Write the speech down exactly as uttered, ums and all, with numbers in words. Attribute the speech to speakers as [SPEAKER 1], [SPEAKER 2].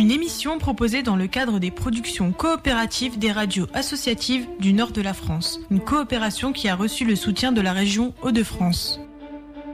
[SPEAKER 1] Une émission proposée dans le cadre des productions coopératives des radios associatives du nord de la France. Une coopération qui a reçu le soutien de la région Hauts-de-France.